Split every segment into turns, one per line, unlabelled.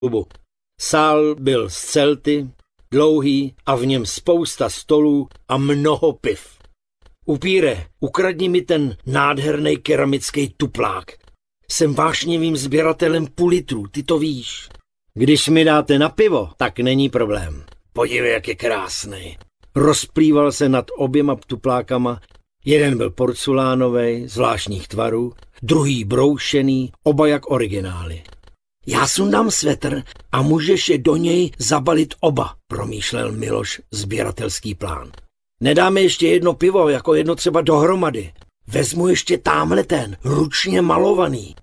klubu. Sál byl z celty, dlouhý a v něm spousta stolů a mnoho piv. Upíre, ukradni mi ten nádherný keramický tuplák. Jsem vášnivým sběratelem půl litru, ty to víš. Když mi dáte na pivo, tak není problém. Podívej, jak je krásný. Rozplýval se nad oběma tuplákama. Jeden byl porcelánovej, zvláštních tvarů, druhý broušený, oba jak originály. Já sundám svetr a můžeš je do něj zabalit oba, promýšlel Miloš sběratelský plán. Nedáme ještě jedno pivo, jako jedno třeba dohromady. Vezmu ještě támhle ten, ručně malovaný.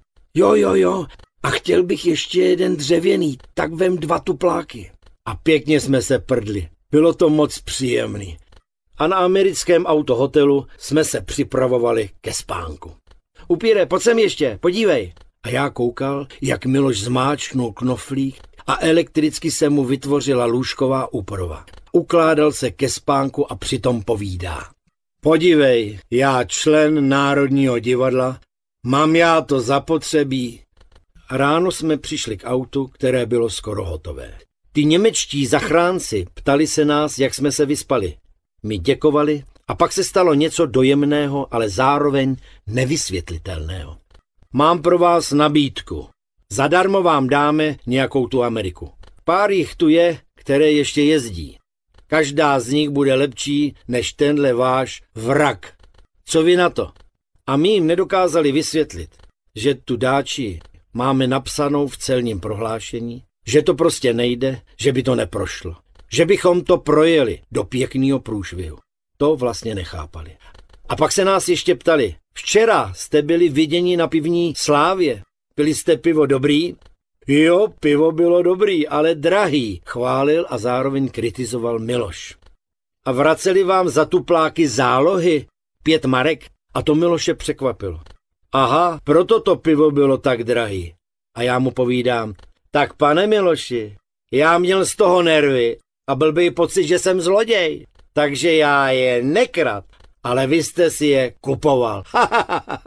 Jo, a chtěl bych ještě jeden dřevěný, tak vem 2 tupláky. A pěkně jsme se prdli, bylo to moc příjemný. A na americkém autohotelu jsme se připravovali ke spánku. Upíre, pojď sem ještě, podívej. A já koukal, jak Miloš zmáčknul knoflík a elektricky se mu vytvořila lůžková úprava. Ukládal se ke spánku a přitom povídá. Podívej, já člen Národního divadla, mám já to zapotřebí. Ráno jsme přišli k autu, které bylo skoro hotové. Ty němečtí zachránci ptali se nás, jak jsme se vyspali. My děkovali a pak se stalo něco dojemného, ale zároveň nevysvětlitelného. Mám pro vás nabídku. Zadarmo vám dáme nějakou tu Ameriku. Pár jich tu je, které ještě jezdí. Každá z nich bude lepší než tenhle váš vrak. Co vy na to? A my jim nedokázali vysvětlit, že tu dáči máme napsanou v celním prohlášení, že to prostě nejde, že by to neprošlo. Že bychom to projeli do pěkného průšvihu. To vlastně nechápali. A pak se nás ještě ptali, včera jste byli viděni na pivní Slávě. Pili jste pivo dobrý? Jo, pivo bylo dobrý, ale drahý, chválil a zároveň kritizoval Miloš. A vraceli vám za tupláky zálohy 5 marek? A to Miloše překvapilo. Aha, proto to pivo bylo tak drahý. A já mu povídám, tak pane Miloši, já měl z toho nervy a blbý pocit, že jsem zloděj. Takže já je nekrad, ale vy jste si je kupoval.